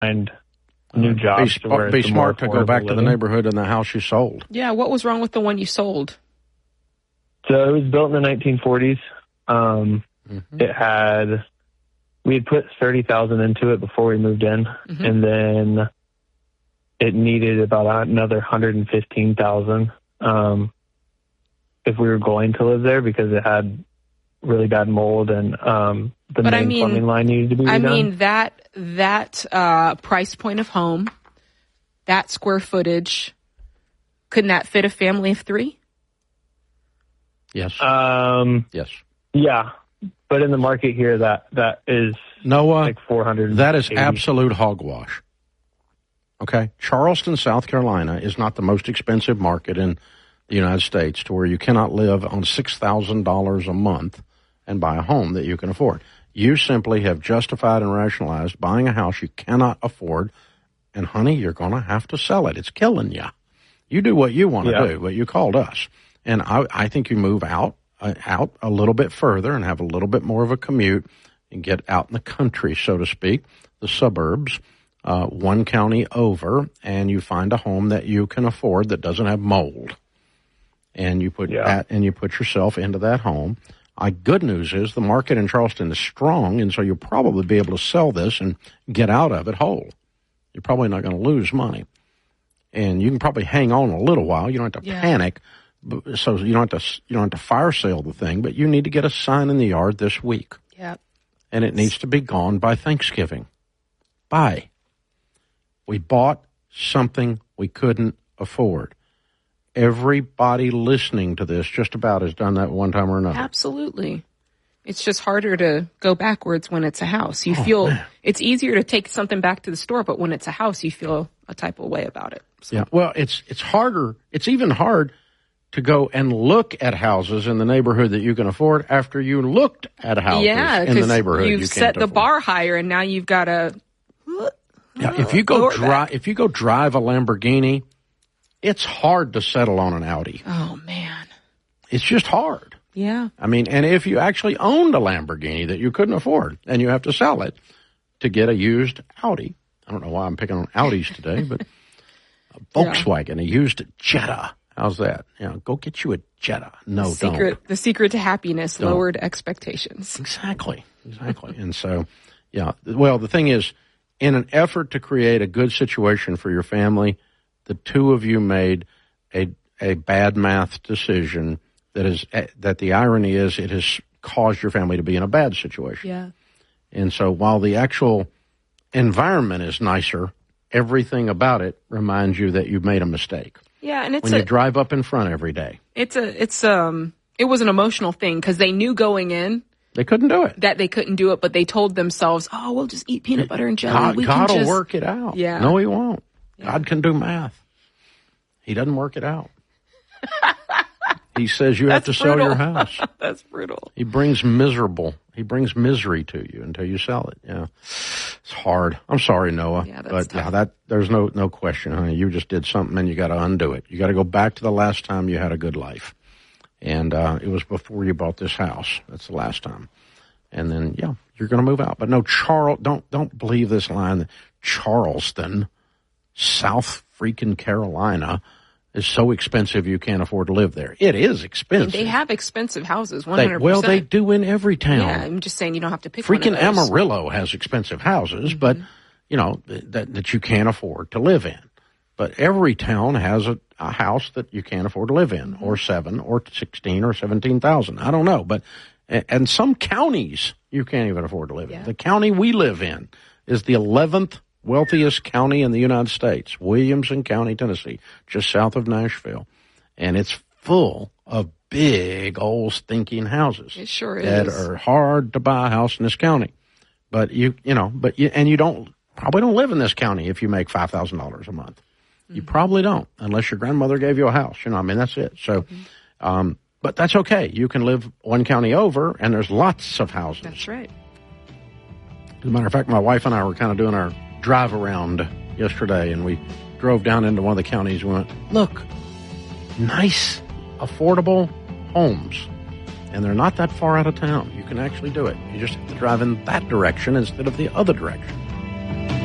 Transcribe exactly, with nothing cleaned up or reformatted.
find new jobs. Be, to where be it's smart to go back living. to the neighborhood in the house you sold. Yeah, what was wrong with the one you sold? So it was built in the nineteen forties. Um, mm-hmm. It had, we had put thirty thousand dollars into it before we moved in, mm-hmm. and then it needed about another one hundred fifteen thousand dollars um, if we were going to live there, because it had really bad mold, and um, the but main I mean, plumbing line needed to be redone. I mean, that, that uh, price point of home, that square footage, couldn't that fit a family of three? Yes. Um, yes. Yeah. But in the market here, that, that is Noah, like four hundred. That is absolute hogwash. Okay? Charleston, South Carolina is not the most expensive market in the United States, to where you cannot live on six thousand dollars a month and buy a home that you can afford. You simply have justified and rationalized buying a house you cannot afford, and honey, you're going to have to sell it. It's killing you. You do what you want to yeah. do, but you called us. And I, I think you move out, uh, out a little bit further and have a little bit more of a commute and get out in the country, so to speak, the suburbs, uh, one county over, and you find a home that you can afford that doesn't have mold. And you put yeah. that, and you put yourself into that home. Uh, good news is the market in Charleston is strong, and so you'll probably be able to sell this and get out of it whole. You're probably not going to lose money. And you can probably hang on a little while. You don't have to yeah. panic. So you don't have to you don't have to fire sale the thing, but you need to get a sign in the yard this week. Yep. And it needs to be gone by Thanksgiving. Bye. We bought something we couldn't afford. Everybody listening to this just about has done that one time or another. Absolutely. It's just harder to go backwards when it's a house. You oh, feel man. It's easier to take something back to the store, but when it's a house, you feel a type of way about it. So. Yeah. Well, it's it's harder. It's even hard to go and look at houses in the neighborhood that you can afford after you looked at houses yeah, in the neighborhood you've you set can't the afford. bar higher, and now you've got to. Yeah, if you go drive, if you go drive a Lamborghini, it's hard to settle on an Audi. Oh man, it's just hard. Yeah. I mean, and if you actually owned a Lamborghini that you couldn't afford, and you have to sell it to get a used Audi. I don't know why I'm picking on Audis today, but a Volkswagen, yeah. a used Jetta. How's that? You know, go get you a Jetta. No, the secret, don't. The secret to happiness, don't. Lowered expectations. Exactly. Exactly. And so, yeah. Well, the thing is, in an effort to create a good situation for your family, the two of you made a a bad math decision that is that the irony is it has caused your family to be in a bad situation. Yeah. And so while the actual environment is nicer, everything about it reminds you that you've made a mistake. Yeah, and it's when a, you drive up in front every day. It's a it's um it was an emotional thing because they knew going in they couldn't do it. That they couldn't do it, but they told themselves, "Oh, we'll just eat peanut butter and jelly. God, we God can will just... work it out." Yeah. No, He won't. Yeah. God can do math. He doesn't work it out. He says you have That's to brutal. sell your house. That's brutal. He brings miserable. He brings misery to you until you sell it. Yeah, it's hard. I'm sorry, Noah. Yeah, that's but tough. yeah, that there's no no question, honey. You just did something, and you got to undo it. You got to go back to the last time you had a good life, and uh, it was before you bought this house. That's the last time, and then yeah, you're going to move out. But no, Charles, don't don't believe this line that Charleston, South freaking Carolina, is so expensive you can't afford to live there. It is expensive. They have expensive houses, one hundred percent. They, well, they do in every town. Yeah, I'm just saying you don't have to pick Freaking one of those. Amarillo has expensive houses, Mm-hmm. but, you know, that, that you can't afford to live in. But every town has a, a house that you can't afford to live in, mm-hmm. or seven, or sixteen, or seventeen thousand. I don't know. But, and some counties you can't even afford to live yeah. in. The county we live in is the eleventh wealthiest county in the United States, Williamson County, Tennessee, just south of Nashville. And it's full of big old stinking houses. It sure is. That are hard to buy a house in this county. But you, you know, but you, and you don't, probably don't live in this county if you make five thousand dollars a month. Mm-hmm. You probably don't, unless your grandmother gave you a house. You know, I mean, that's it. So, mm-hmm. um, but that's okay. You can live one county over, and there's lots of houses. That's right. As a matter of fact, my wife and I were kind of doing our drive around yesterday, and we drove down into one of the counties and went, look, nice, affordable homes. And they're not that far out of town. You can actually do it. You just have to drive in that direction instead of the other direction.